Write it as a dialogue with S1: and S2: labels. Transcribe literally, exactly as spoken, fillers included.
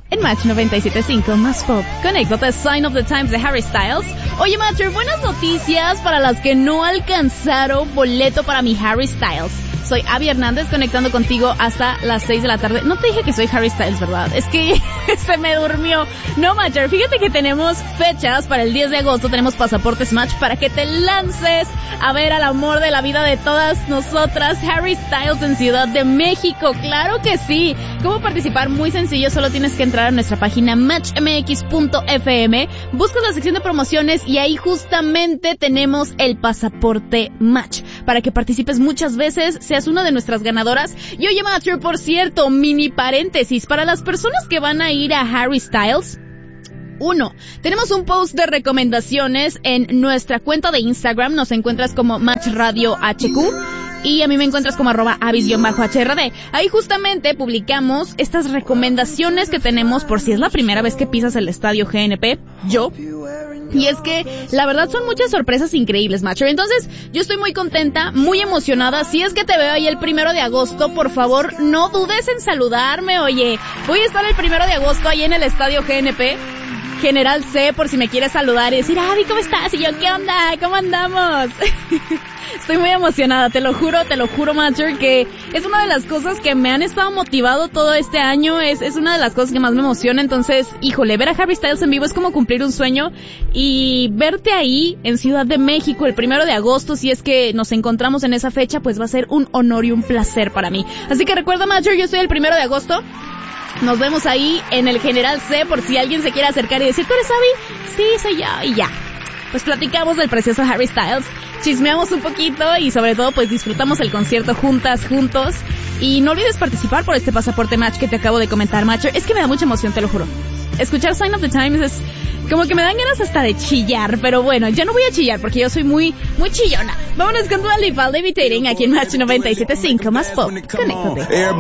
S1: En Match noventa y siete punto cinco, más pop. Conéctate, Sign of the Times de Harry Styles. Oye, Matcher, buenas noticias para las que no alcanzaron boleto para mi Harry Styles. Soy Abby Hernández, conectando contigo hasta las seis de la tarde. No te dije que soy Harry Styles, ¿verdad? Es que se me durmió. No, Matcher, fíjate que tenemos fechas para el diez de agosto. Tenemos pasaportes Match para que te lances a ver al amor de la vida de todas nosotras, Harry Styles, en Ciudad de México. ¡Claro que sí! ¿Cómo participar? Muy sencillo, solo tienes que entrar a nuestra página match m x punto f m, buscas la sección de promociones y ahí justamente tenemos el pasaporte Match para que participes muchas veces, seas una de nuestras ganadoras. Y oye, Matcher, por cierto, mini paréntesis, para las personas que van a ir a Harry Styles, Uno, tenemos un post de recomendaciones en nuestra cuenta de Instagram, nos encuentras como Match Radio H Q. Y a mí me encuentras como arroba avis-H R D. Ahí justamente publicamos estas recomendaciones que tenemos por si es la primera vez que pisas el estadio G N P, yo. Y es que, la verdad, son muchas sorpresas increíbles, Matcher. Entonces, yo estoy muy contenta, muy emocionada. Si es que te veo ahí el primero de agosto, por favor, no dudes en saludarme, oye. Voy a estar el primero de agosto ahí en el estadio G N P, General C, por si me quieres saludar y decir, Abby, ¿cómo estás? Y yo, ¿qué onda? ¿Cómo andamos? Estoy muy emocionada, te lo juro, te lo juro, Matcher, que es una de las cosas que me han estado motivado todo este año, es, es una de las cosas que más me emociona. Entonces, híjole, ver a Harry Styles en vivo es como cumplir un sueño, y verte ahí en Ciudad de México el primero de agosto, si es que nos encontramos en esa fecha, pues va a ser un honor y un placer para mí. Así que recuerda, Matcher, yo estoy el primero de agosto. Nos vemos ahí en el General C por si alguien se quiere acercar y decir, ¿tú eres Abby? Sí, soy yo, y ya. Pues platicamos del precioso Harry Styles, chismeamos un poquito y sobre todo pues disfrutamos el concierto juntas, juntos. Y no olvides participar por este pasaporte Match que te acabo de comentar, Matcher. Es que me da mucha emoción, te lo juro. Escuchar Sign of the Times es como que me dan ganas hasta de chillar, pero bueno, ya no voy a chillar porque yo soy muy, muy chillona. Vámonos con Dua Lipa, Levitating, aquí en Match noventa y siete punto cinco, más pop. Conéctate.